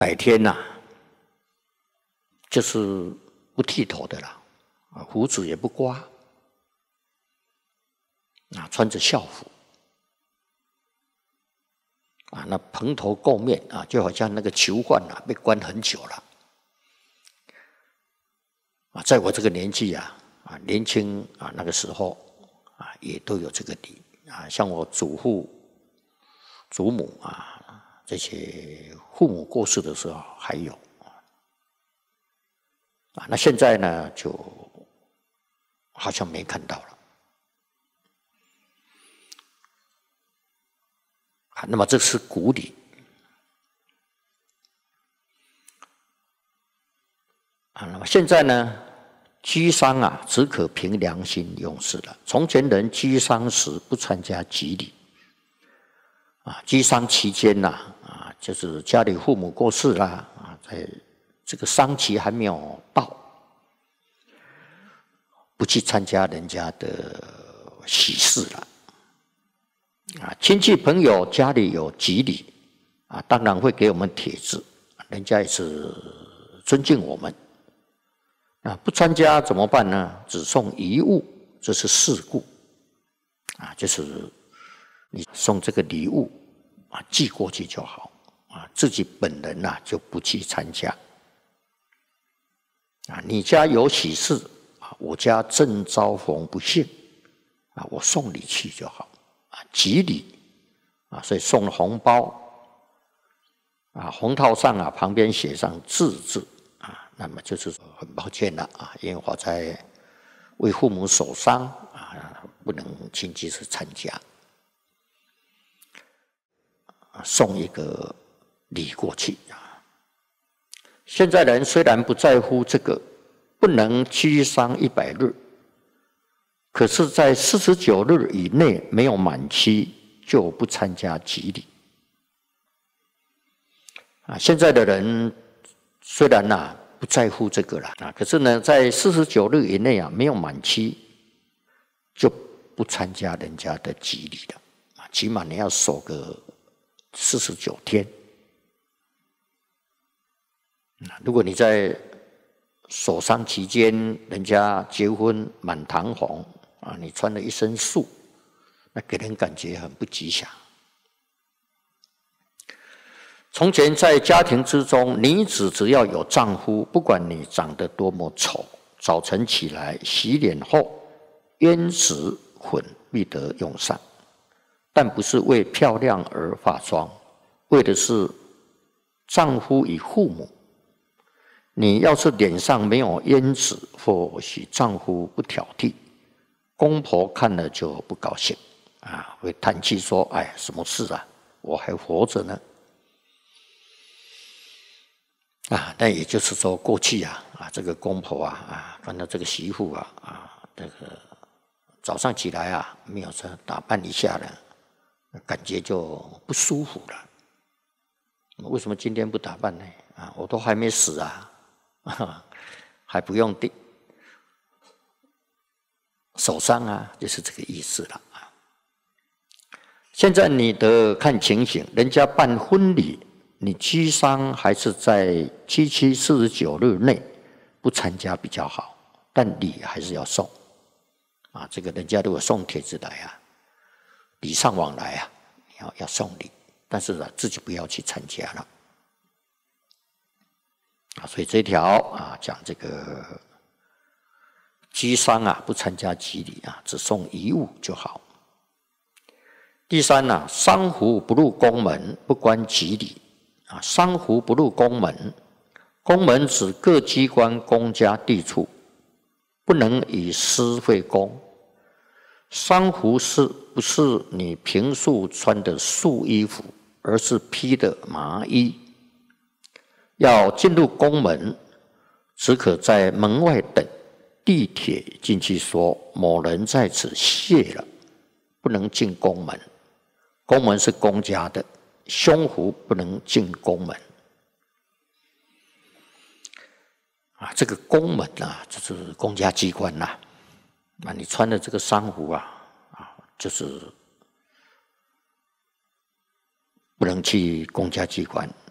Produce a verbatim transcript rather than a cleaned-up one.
白天呐、啊，就是不剃头的啦，啊，胡子也不刮，啊，穿着校服，啊，那蓬头垢面啊，就好像那个囚犯啊，被关很久了。啊，在我这个年纪啊，啊，年轻啊，那个时候啊，也都有这个理啊，像我祖父、祖母啊。 这些父母过世的时候还有啊，那现在呢就好像没看到了啊。那么这是古礼啊。那么现在呢，居丧啊只可凭良心用事了。从前人居丧时不参加祭礼啊，居丧期间呐啊。 就是家里父母过世啦，啊，在这个丧期还没有到，不去参加人家的喜事了，啊，亲戚朋友家里有祭礼，啊，当然会给我们帖子，人家也是尊敬我们，啊，不参加怎么办呢？只送遗物，这是事故，啊，就是你送这个礼物啊，寄过去就好。 啊，自己本人呐、啊、就不去参加。啊，你家有喜事啊，我家正遭逢不幸，啊，我送你去就好。啊，吉礼啊，所以送红包啊，红套上啊旁边写上字字啊，那么就是很抱歉了啊，因为我在为父母守丧啊，不能亲自去参加。啊，送一个。 礼过去啊！现在人虽然不在乎这个，不能居丧一百日，可是，在四十九日以内没有满期，就不参加祭礼。啊，现在的人虽然呐、啊、不在乎这个了啊，可是呢，在四十九日以内啊没有满期，就不参加人家的祭礼了啊，起码你要守个四十九天。 如果你在守丧期间，人家结婚满堂红啊，你穿了一身素，那给人感觉很不吉祥。从前在家庭之中，女子只要有丈夫，不管你长得多么丑，早晨起来洗脸后，胭脂粉必得用上，但不是为漂亮而化妆，为的是丈夫与父母。 你要是脸上没有胭脂，或许丈夫不挑剔，公婆看了就不高兴啊，会叹气说：“哎，什么事啊？我还活着呢。”啊，那也就是说，过去啊啊，这个公婆啊啊，看到这个媳妇啊啊，这个早上起来啊，没有说打扮一下了，感觉就不舒服了。为什么今天不打扮呢？啊，我都还没死啊！ 还不用定守丧啊，就是这个意思了啊。现在你得看情形，人家办婚礼，你居丧还是在七七四十九日内不参加比较好，但礼还是要送啊。这个人家如果送帖子来啊，礼尚往来啊，要要送礼，但是啊，自己不要去参加了。 啊，所以这条啊讲这个居丧啊，不参加祭礼啊，只送遗物就好。第三呢、啊，丧服不入宫门，不关祭礼啊。丧服不入宫门，宫门指各机关、公家、地处，不能以私会公。丧服是不是你平素穿的素衣服，而是披的麻衣？ 要进入宫门，只可在门外等，地铁进去说某人在此谢了，不能进宫门。宫门是公家的，胸服不能进宫门。啊，这个宫门啊，就是公家机关呐、啊。那你穿的这个丧服啊，啊，就是不能去公家机关。